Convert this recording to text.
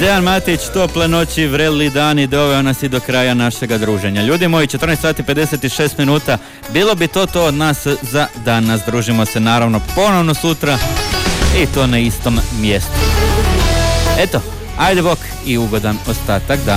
Dejan Matić, tople noći, vreli dani, doveo nas i do kraja našega druženja. Ljudi moji, 14 sati 56 minuta, bilo bi to od nas za danas. Družimo se naravno ponovno sutra i to na istom mjestu. Eto, ajde bok i ugodan ostatak dana.